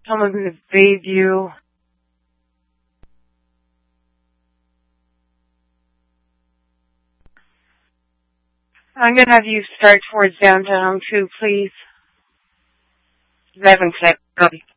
Someone going to bathe you. I'm going to have you start towards downtown too, please. 11 clip.